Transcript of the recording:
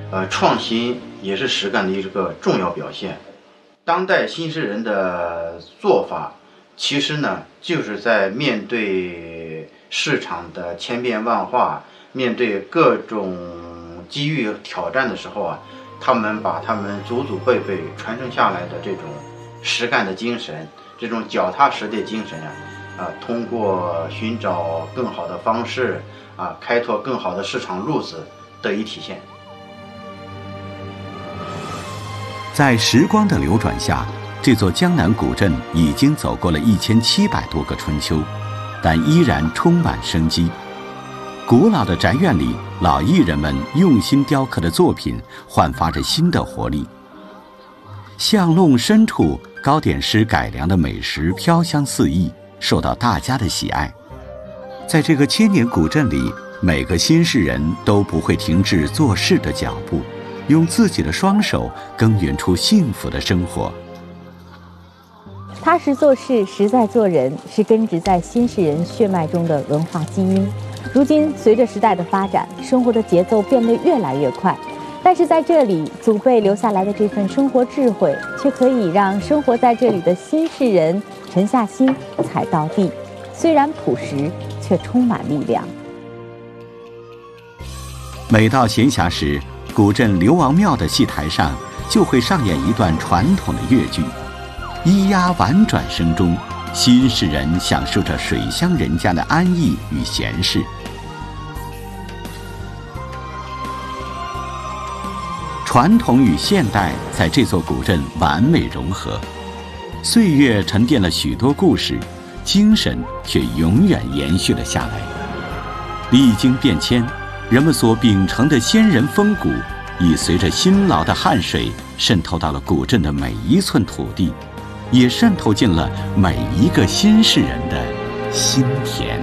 创新也是实干的一个重要表现。当代新诗人的做法，其实呢，就是在面对市场的千变万化，面对各种机遇挑战的时候啊，他们把他们祖祖辈辈传承下来的这种实干的精神，这种脚踏实地精神通过寻找更好的方式开拓更好的市场路子得以体现。 在时光的流转下，这座江南古镇已经走过了1700多个春秋，但依然充满生机。古老的宅院里，老艺人们用心雕刻的作品焕发着新的活力。巷弄深处，糕点师改良的美食飘香四溢，受到大家的喜爱。在这个千年古镇里，每个新市人都不会停止做事的脚步，用自己的双手耕耘出幸福的生活。 踏实做事，实在做人，是根植在新市人血脉中的文化基因。如今，随着时代的发展，生活的节奏变得越来越快，但是在这里，祖辈留下来的这份生活智慧，却可以让生活在这里的新市人沉下心，踩到地。虽然朴实，却充满力量。 每到闲暇时，古镇刘王庙的戏台上就会上演一段传统的越剧，咿呀婉转声中，新市人享受着水乡人家的安逸与闲适。传统与现代在这座古镇完美融合，岁月沉淀了许多故事，精神却永远延续了下来。历经变迁，人们所秉承的先人风骨，已随着辛劳的汗水渗透到了古镇的每一寸土地，也渗透进了每一个新市人的心田。